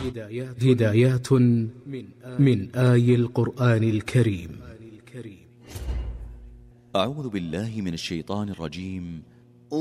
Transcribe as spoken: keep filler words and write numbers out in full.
هدايات من آي القرآن الكريم. أعوذ بالله من الشيطان الرجيم.